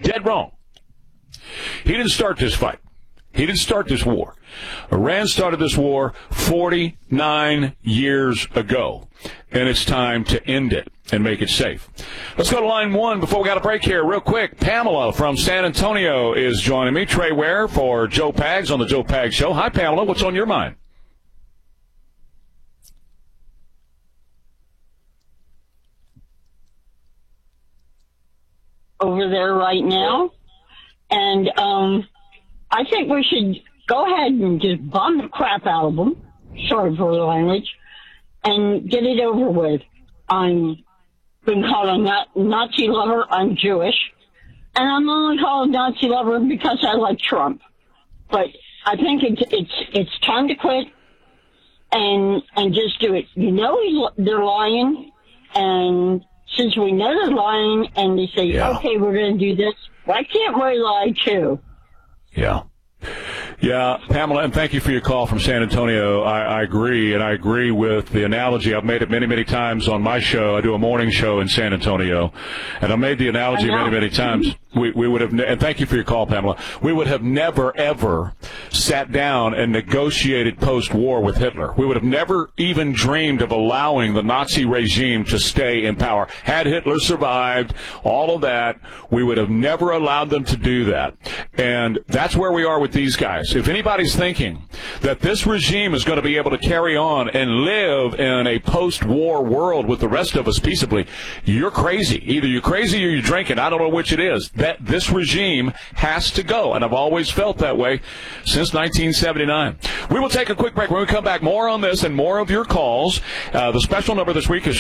dead wrong. He didn't start this fight. He didn't start this war. Iran started this war 49 years ago, and it's time to end it and make it safe. Let's go to line one before we got a break here real quick. Pamela from San Antonio is joining me. Trey Ware for Joe Pags on the Joe Pags Show. Hi, Pamela. What's on your mind? Over there right now. And I think we should go ahead and just bomb the crap out of them. Sorry for the language. And get it over with. I'm been called a Nazi lover. I'm Jewish. And I'm only called a Nazi lover because I like Trump. But I think it's time to quit and just do it. You know they're lying. And since we know they're lying and they say, okay, we're going to do this, why can't we lie too? Yeah, Pamela, and thank you for your call from San Antonio. I agree, and I agree with the analogy. I've made it many, many times on my show. I do a morning show in San Antonio, and I made the analogy many, many times. We would have, and thank you for your call, Pamela, we would have never, ever sat down and negotiated post-war with Hitler. We would have never even dreamed of allowing the Nazi regime to stay in power. Had Hitler survived, all of that, we would have never allowed them to do that. And that's where we are with these guys. If anybody's thinking that this regime is going to be able to carry on and live in a post-war world with the rest of us peaceably, you're crazy. Either you're crazy or you're drinking. I don't know which it is. That this regime has to go, and I've always felt that way since 1979. We will take a quick break. When we come back, more on this and more of your calls. The special number this week is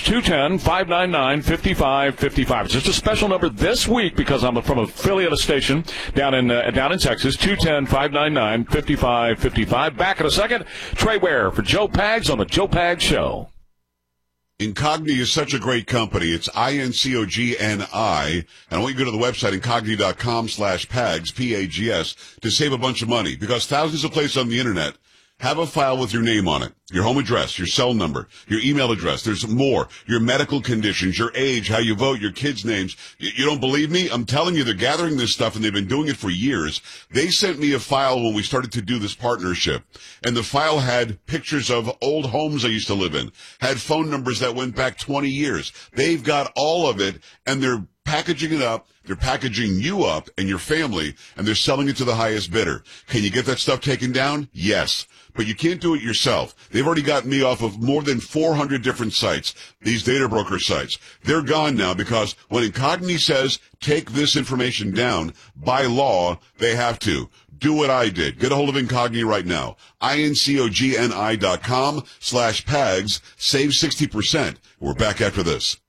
210-599-5555. It's just a special number this week because I'm from an affiliate station down in Texas. 210-599-5555. Back in a second. Trey Ware for Joe Pags on the Joe Pags Show. Incogni is such a great company. It's INCOGNI. And I want you to go to the website, incogni.com/PAGS, P-A-G-S, to save a bunch of money. Because thousands of places on the Internet have a file with your name on it, your home address, your cell number, your email address. There's more. Your medical conditions, your age, how you vote, your kids' names. You don't believe me? I'm telling you, they're gathering this stuff, and they've been doing it for years. They sent me a file when we started to do this partnership, and the file had pictures of old homes I used to live in, had phone numbers that went back 20 years. They've got all of it, and they're packaging it up. They're packaging you up and your family, and they're selling it to the highest bidder. Can you get that stuff taken down? Yes. But you can't do it yourself. They've already gotten me off of more than 400 different sites, these data broker sites. They're gone now because when Incogni says take this information down, by law, they have to. Do what I did. Get a hold of Incogni right now. INCOGNI.com/PAGS. Save 60%. We're back after this.